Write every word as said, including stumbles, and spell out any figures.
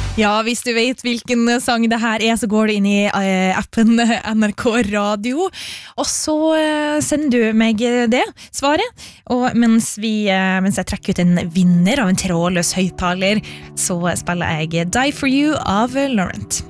Ja, hvis du vet hvilken sang det her er, så går du inn i uh, appen N R K Radio, og så uh, sender du meg det svaret, og mens, vi, uh, mens jeg trekker ut en vinner av en trådløs høyttaler, så spiller jeg Die For You av Laurent.